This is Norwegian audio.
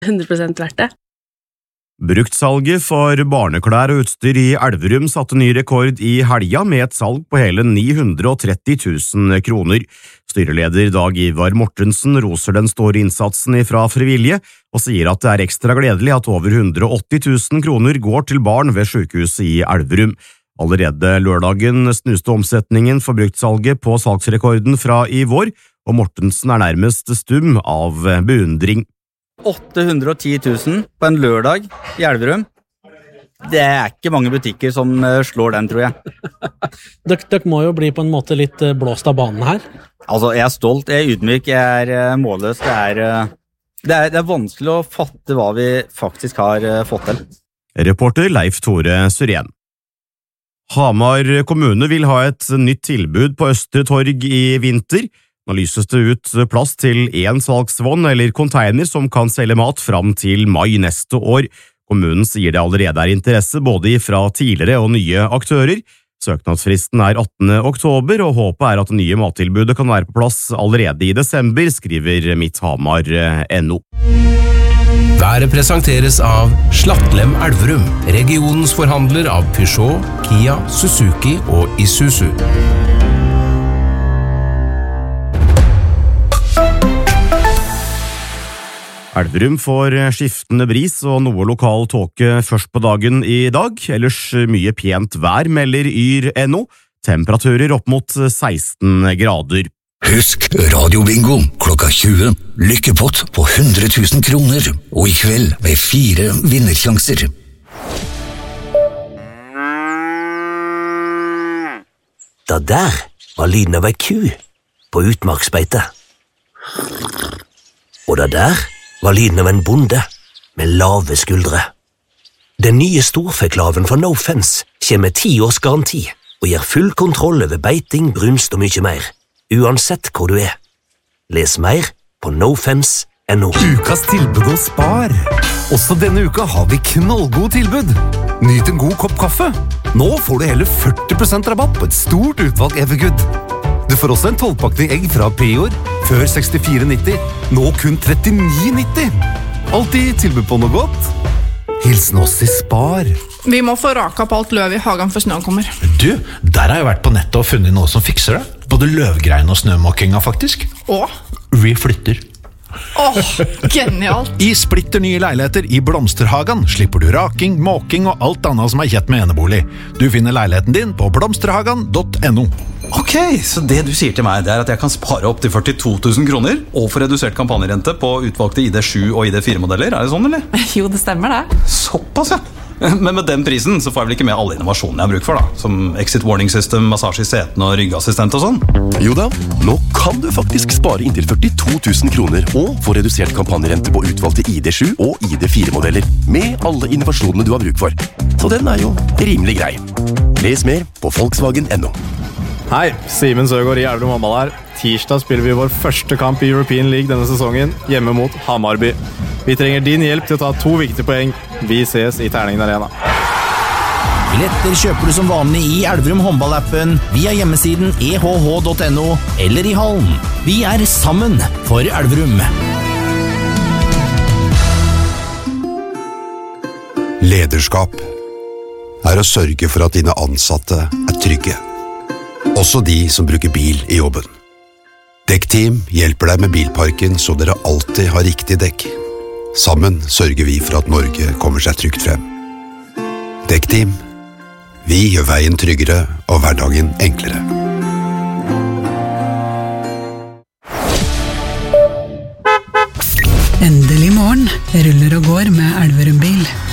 100% verdt det. Bruktsalget for barneklær og utstyr i Elverum satte ny rekord i helga med et salg på hele 930 000 kroner. Styreleder Dag Ivar Mortensen roser den store innsatsen fra frivillige og sier at det er ekstra gledelig at over 180 000 kroner går til barn ved sykehuset i Elverum. Allerede lørdagen snuste omsetningen for bruktsalget på salgsrekorden fra i vår, og Mortensen er nærmest stum av beundring. 810 000 på en lørdag i Elverum. Det er ikke mange butikker som slår den, tror jeg. Dere må jo bli på en måte litt blåst av banen her. Altså, jeg er stolt, jeg er ydmyk, jeg er målløs. Det er vanskelig å fatte hva vi faktisk har fått til. Reporter Leif Tore Syrén. Hamar kommune vil ha et nytt tilbud på Østre Torg i vinter. Nå lyses det ut plass til en salgsvogn eller container som kan selge mat fram til mai neste år. Kommunen sier det allerede er interesse både fra tidligere og nye aktører. Søknadsfristen er 18. oktober, og håpet er at det nye mattilbudet kan være på plass allerede i desember, skriver midthamar.no. Været presenteres av Slattlem Elverum, regionens forhandler av Peugeot, Kia, Suzuki og Isuzu. Elverum får skiftende bris og noe lokal tåke først på dagen i dag, ellers mye pent vær, melder Yr.no, temperaturer opp mot 16 grader. Husk radiobingo klokka 20, lykkepott på 100 000 kroner, og i kveld med 4 vinnersjanser. Det der var lyden av ei ku på utmarksbeite. Og det der var lyden av en bonde med lave skuldre. Den nye storfeklaven fra No Fence kommer med 10 års garanti og gir full kontroll over beiting, brunst og mye mer, uansett hvor du er. Les mer på nofence.no. Ukas tilbud hos Spar. Også denne uka har vi knallgod tilbud. Nyt en god kopp kaffe. Nå får du hele 40% rabatt på et stort utvalg Evergood. Du får også en 12-pakning egg fra Prior, før 64,90, nå kun 39,90. Alltid tilbud på noe godt. Hilsen oss i Spar. Vi må få raka på alt løv i hagen før snøen kommer. Du, der har jeg vært på nettet og funnet noe som fikser det. Både løvgrein og snømåkinga, faktisk. Og? Vi flytter. Genialt! I splitter nye leiligheter i Blomsterhagen slipper du raking, måking og alt annet som er kjett med enebolig. Du finner leiligheten din på blomsterhagen.no. Ok, så det du sier til meg det er at jeg kan spare opp til 42 000 kroner og få redusert kampanjerente på utvalgte ID7 og ID4-modeller, er det sånn, eller? Jo, det stemmer det. Såpass, ja. Men med den prisen så får jeg vel ikke med alle innovasjonene jeg har bruk for da, som exit warning system, massasje i setene og ryggassistent og sånn? Jo da, nå kan du faktisk spare inntil 42 000 kroner og få redusert kampanjerente på utvalgte ID7 og ID4-modeller med alle innovasjonene du har bruk for. Så den er jo rimelig grei. Les mer på Volkswagen.no. Hei, Simen Søgaard i Elverum håndball her. Tirsdag spiller vi vår første kamp i European League denne sesongen, hjemme mot Hamarby. Vi trenger din hjelp til å ta 2 viktige poeng. Vi ses i Terningen Arena. Billetter kjøper du som vanlig i Elverum håndballappen, via hjemmesiden ehh.no eller i hallen. Vi er sammen for Elverum. Lederskap er å sørge for at dine ansatte er trygge. Også de som bruker bil i jobben. Dekkteam hjelper deg med bilparken så dere alltid har riktig dekk. Sammen sørger vi for at Norge kommer seg trygt frem. Dekkteam. Vi gjør veien tryggere og hverdagen enklere. Endelig morgen ruller og går med Elverum bil.